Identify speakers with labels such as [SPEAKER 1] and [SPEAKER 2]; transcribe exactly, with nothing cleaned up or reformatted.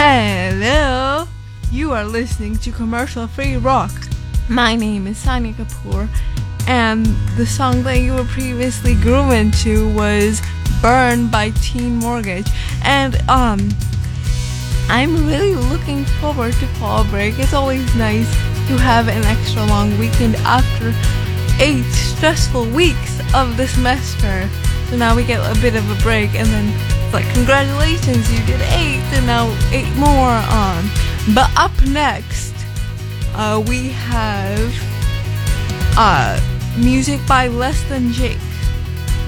[SPEAKER 1] Hello, you are listening to Commercial Free Rock. My name is Sanya Kapoor, and the song that you were previously grooving to was Burn by Teen Mortgage. And um, I'm really looking forward to fall break. It's always nice to have an extra long weekend after eight stressful weeks of the semester. So now we get a bit of a break, and then it's like, congratulations, you did eight, and now eight more on. But up next, uh, we have uh, music by Less Than Jake.